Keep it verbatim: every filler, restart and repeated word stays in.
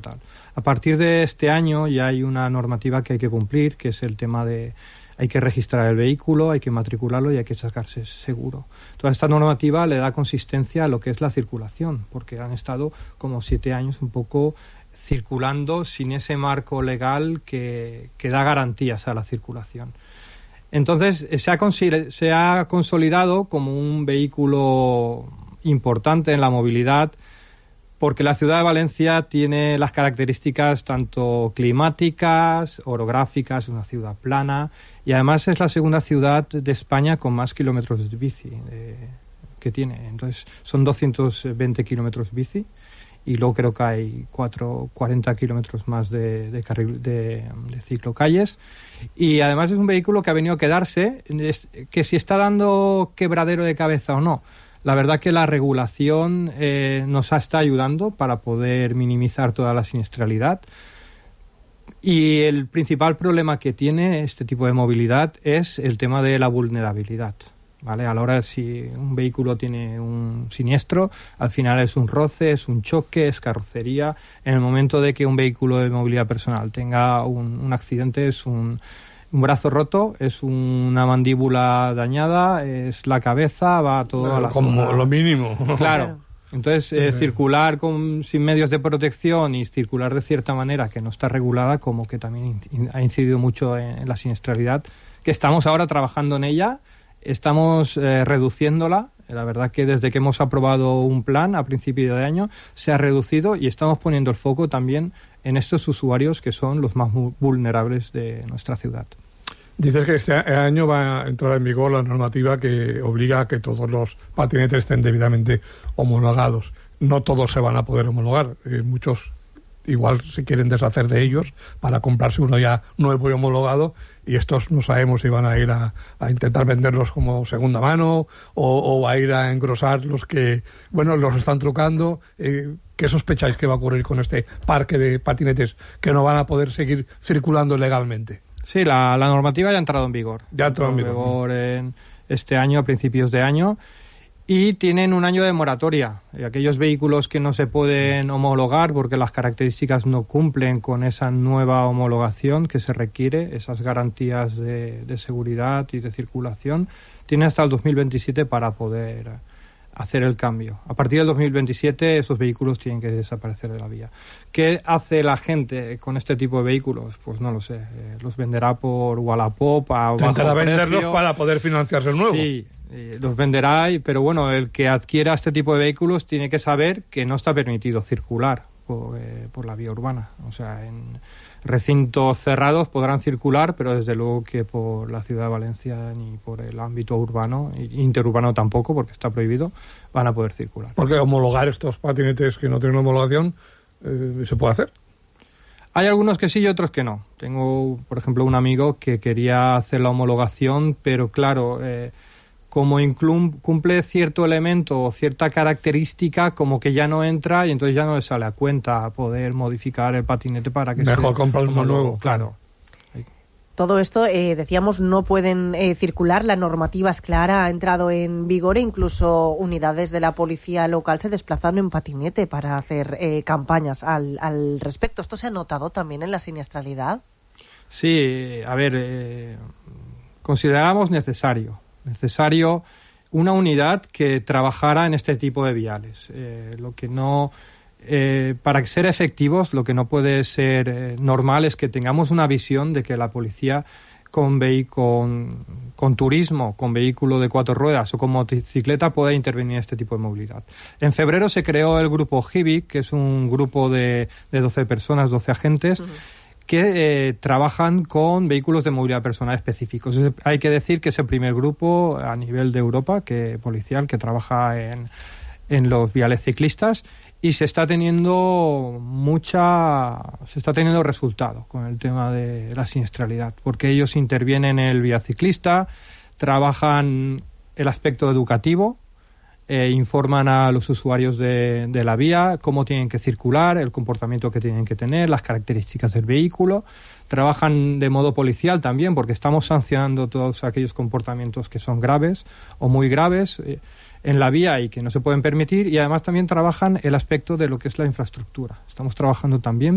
estatal. A partir de este año ya hay una normativa que hay que cumplir, que es el tema de hay que registrar el vehículo, hay que matricularlo y hay que sacarse seguro. Toda esta normativa le da consistencia a lo que es la circulación, porque han estado como siete años un poco circulando sin ese marco legal que, que da garantías a la circulación. Entonces se ha, se ha consolidado como un vehículo importante en la movilidad, porque la ciudad de Valencia tiene las características tanto climáticas, orográficas, es una ciudad plana, y además es la segunda ciudad de España con más kilómetros de bici eh, que tiene. Entonces son doscientos veinte kilómetros bici, y luego creo que hay cuatro, cuarenta kilómetros más de, de, carril, de, de ciclocalles. Y además es un vehículo que ha venido a quedarse, que si está dando quebradero de cabeza o no. La verdad que la regulación eh, nos está ayudando para poder minimizar toda la siniestralidad. Y el principal problema que tiene este tipo de movilidad es el tema de la vulnerabilidad, ¿vale? A la hora, si un vehículo tiene un siniestro, al final es un roce, es un choque, es carrocería. En el momento de que un vehículo de movilidad personal tenga un, un accidente, es un... un brazo roto, es una mandíbula dañada, es la cabeza, va todo bueno, a la como zona. Lo mínimo. Claro. Entonces, eh, circular con, sin medios de protección y circular de cierta manera que no está regulada, como que también in, ha incidido mucho en, en la siniestralidad, que estamos ahora trabajando en ella, estamos eh, reduciéndola. La verdad que desde que hemos aprobado un plan a principio de año se ha reducido y estamos poniendo el foco también en estos usuarios que son los más vulnerables de nuestra ciudad. Dices que este año va a entrar en vigor la normativa que obliga a que todos los patinetes estén debidamente homologados. No todos se van a poder homologar. Eh, muchos igual se quieren deshacer de ellos para comprarse uno ya nuevo y homologado, y estos no sabemos si van a ir a, a intentar venderlos como segunda mano o, o a ir a engrosar los que, bueno, los están trucando. Eh, ¿Qué sospecháis que va a ocurrir con este parque de patinetes que no van a poder seguir circulando legalmente? Sí, la, la normativa ya ha entrado en vigor. Ya ha entrado en vigor. vigor en este año, a principios de año, y tienen un año de moratoria. Y aquellos vehículos que no se pueden homologar porque las características no cumplen con esa nueva homologación que se requiere, esas garantías de, de seguridad y de circulación, tienen hasta el dos mil veintisiete para poder hacer el cambio. A partir del dos mil veintisiete esos vehículos tienen que desaparecer de la vía. ¿Qué hace la gente con este tipo de vehículos? Pues no lo sé. Eh, los venderá por Wallapop a bajo Intentará venderlos precio. Para poder financiarse el nuevo. Sí, eh, los venderá, y, pero bueno, el que adquiera este tipo de vehículos tiene que saber que no está permitido circular por, eh, por la vía urbana. O sea, en recintos cerrados podrán circular, pero desde luego que por la ciudad de Valencia ni por el ámbito urbano, interurbano tampoco, porque está prohibido, van a poder circular. Porque homologar estos patinetes que no tienen homologación eh, se puede hacer. Hay algunos que sí y otros que no. Tengo, por ejemplo, un amigo que quería hacer la homologación, pero claro, eh, como inclum, cumple cierto elemento o cierta característica, como que ya no entra y entonces ya no le sale a cuenta poder modificar el patinete para que mejor sea comprar uno nuevo. Claro. Todo esto, eh, decíamos, no pueden eh, circular, la normativa es clara, ha entrado en vigor e incluso unidades de la policía local se desplazaron en patinete para hacer eh, campañas al, al respecto. ¿Esto se ha notado también en la siniestralidad? Sí, a ver, eh, consideramos necesario, necesario una unidad que trabajara en este tipo de viales. Eh, lo que no... Eh, para ser efectivos, lo que no puede ser eh, normal es que tengamos una visión de que la policía con, vehi- con, con turismo, con vehículo de cuatro ruedas o con motocicleta pueda intervenir en este tipo de movilidad. En febrero se creó el grupo Hibic, que es un grupo de, de doce personas, doce agentes, uh-huh. que eh, trabajan con vehículos de movilidad personal específicos. Es, hay que decir que es el primer grupo a nivel de Europa que policial que trabaja en, en los viales ciclistas. Y se está teniendo mucha, se está teniendo resultado con el tema de la siniestralidad, porque ellos intervienen en el vía ciclista, trabajan el aspecto educativo, eh, informan a los usuarios de, de la vía cómo tienen que circular, el comportamiento que tienen que tener, las características del vehículo. Trabajan de modo policial también, porque estamos sancionando todos aquellos comportamientos que son graves o muy graves eh, en la vía y que no se pueden permitir, y además también trabajan el aspecto de lo que es la infraestructura. Estamos trabajando también